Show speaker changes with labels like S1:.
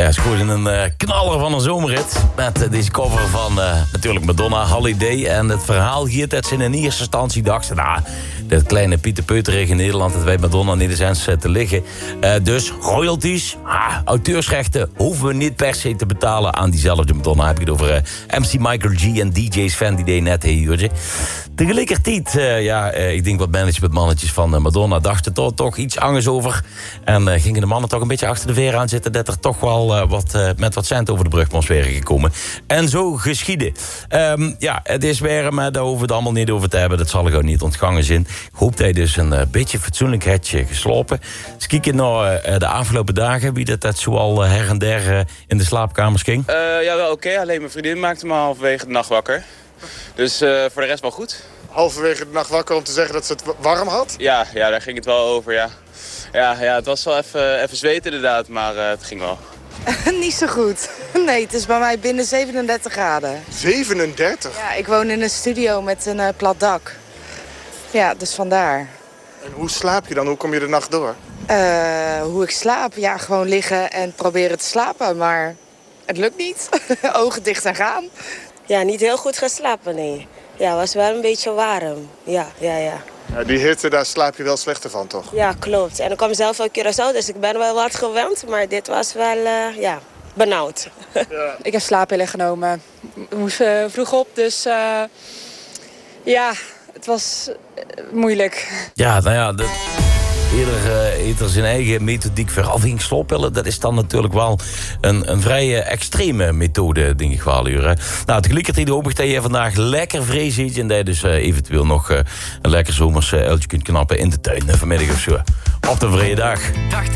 S1: Ja, ze gooiden een knaller van een zomerrit. Met deze cover van natuurlijk Madonna, Holiday. En het verhaal hier dat ze in eerste instantie dachten... nou, dat kleine Pieter Peuterig in Nederland... dat wij Madonna niet eens te liggen. Dus royalties, auteursrechten... hoeven we niet per se te betalen aan diezelfde Madonna. Heb ik het over MC Michael G en DJ's Fan die deed net hier. Tegelijkertijd, ik denk wat managementmannetjes van Madonna... dachten toch iets anders over. En gingen de mannen toch een beetje achter de veer aan zitten... dat er toch wel met wat cent over de brug moest werden gekomen. En zo geschieden. Het is weer, maar daar hoeven we het allemaal niet over te hebben. Dat zal er gewoon niet ontgangen zijn. Ik hoop dat je dus een beetje fatsoenlijk hebt geslopen. Dus kijken naar de afgelopen dagen... wie dat zo al her en der in de slaapkamers ging.
S2: Ja, wel oké. Alleen mijn vriendin maakte me halverwege de nacht wakker. Dus voor de rest wel goed.
S3: Halverwege de nacht wakker om te zeggen dat ze het warm had?
S2: Ja, daar ging het wel over, ja. Ja, het was wel even zweten inderdaad, maar het ging wel.
S4: Niet zo goed. Nee, het is bij mij binnen 37 graden.
S3: 37?
S4: Ja, ik woon in een studio met een plat dak. Ja, dus vandaar.
S3: En hoe slaap je dan? Hoe kom je de nacht door?
S4: Hoe ik slaap? Ja, gewoon liggen en proberen te slapen. Maar het lukt niet. Ogen dicht en gaan.
S5: Ja, niet heel goed geslapen, nee. Ja, was wel een beetje warm. Ja.
S3: Ja, die hitte, daar slaap je wel slechter van, toch?
S5: Ja, klopt. En ik kom zelf uit Curaçao, dus ik ben wel wat gewend. Maar dit was wel, benauwd.
S3: Ja.
S6: Ik heb slaappillen genomen. Ik moest vroeg op, dus het was moeilijk.
S1: Ja, nou ja... Ieder heeft er zijn eigen methodiek voor afhing slaappillen. Dat is dan natuurlijk wel een vrij extreme methode, denk ik wel. Nou, tegelijkertijd hoop ik dat je vandaag lekker vrees ziet... en dat je dus eventueel nog een lekker zomers uiltje kunt knappen in de tuin vanmiddag of zo. Op de vrije dag.